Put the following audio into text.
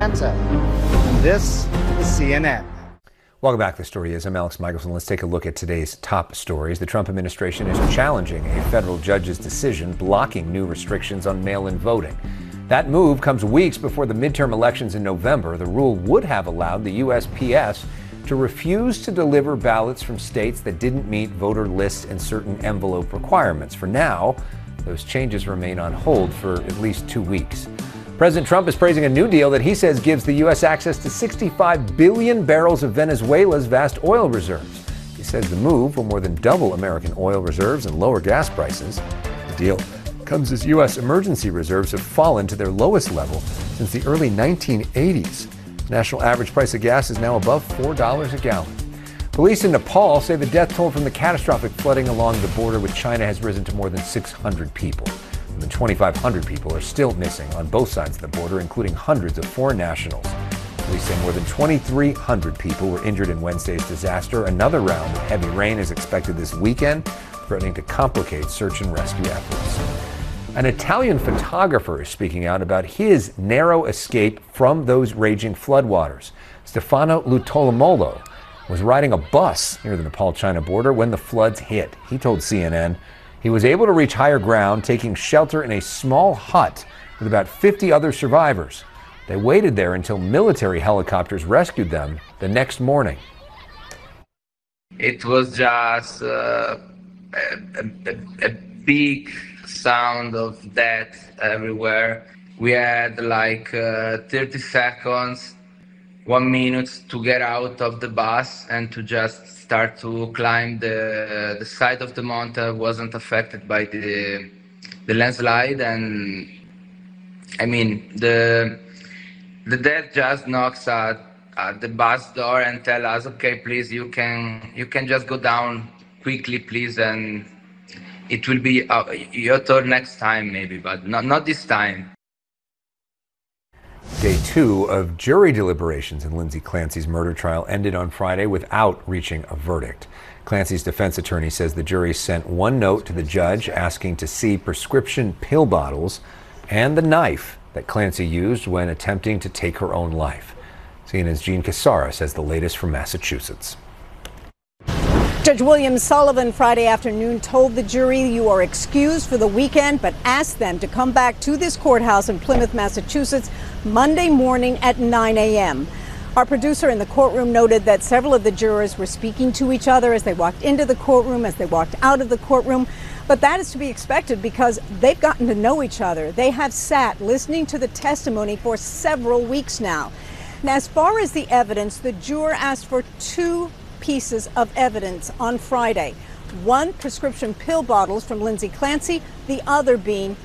And this is CNN. Welcome back. The story is I'm Alex Michelson. Let's take a look at today's top stories. The Trump administration is challenging a federal judge's decision blocking new restrictions on mail-in voting. That move comes weeks before the midterm elections in November. The rule would have allowed the USPS to refuse to deliver ballots from states that didn't meet voter list and certain envelope requirements. For now, those changes remain on hold for at least 2 weeks. President Trump is praising a new deal that he says gives the U.S. access to 65 billion barrels of Venezuela's vast oil reserves. He says the move will more than double American oil reserves and lower gas prices. The deal comes as U.S. emergency reserves have fallen to their lowest level since the early 1980s. The national average price of gas is now above $4 a gallon. Police in Nepal say the death toll from the catastrophic flooding along the border with China has risen to more than 600 people. More than 2,500 people are still missing on both sides of the border, including hundreds of foreign nationals. Police say more than 2,300 people were injured in Wednesday's disaster. Another round of heavy rain is expected this weekend, threatening to complicate search and rescue efforts. An Italian photographer is speaking out about his narrow escape from those raging floodwaters. Stefano Lutolomolo was riding a bus near the Nepal-China border when the floods hit. He told CNN he was able to reach higher ground, taking shelter in a small hut with about 50 other survivors. They waited there until military helicopters rescued them the next morning. It was just a big sound of death everywhere. We had like 30 seconds, 1 minute to get out of the bus and to just start to climb the side of the mountain. Wasn't affected by the landslide, and I mean the death just knocks at the bus door and tell us, okay, please, you can just go down quickly, please, and it will be your turn next time maybe, but not this time. Day 2 of jury deliberations in Lindsay Clancy's murder trial ended on Friday without reaching a verdict. Clancy's defense attorney says the jury sent one note to the judge asking to see prescription pill bottles and the knife that Clancy used when attempting to take her own life. CNN's Jean Casara says the latest from Massachusetts. Judge William Sullivan Friday afternoon told the jury you are excused for the weekend, but asked them to come back to this courthouse in Plymouth, Massachusetts, Monday morning at 9 a.m. Our producer in the courtroom noted that several of the jurors were speaking to each other as they walked into the courtroom, as they walked out of the courtroom. But that is to be expected because they've gotten to know each other. They have sat listening to the testimony for several weeks now. Now, as far as the evidence, the juror asked for 2 pieces of evidence on Friday. One, prescription pill bottles from Lindsay Clancy, the other being